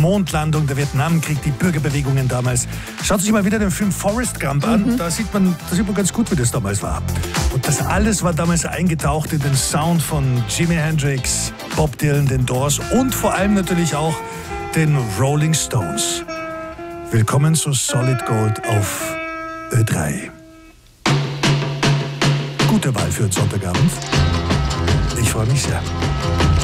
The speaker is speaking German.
Mondlandung, der Vietnamkrieg, die Bürgerbewegungen damals. Schaut sich mal wieder den Film Forrest Gump an, da sieht man ganz gut, wie das damals war. Und das alles war damals eingetaucht in den Sound von Jimi Hendrix, Bob Dylan, den Doors und vor allem natürlich auch den Rolling Stones. Willkommen zu Solid Gold auf Ö3. Gute Wahl für einen Sonntagabend. Ich freue mich sehr.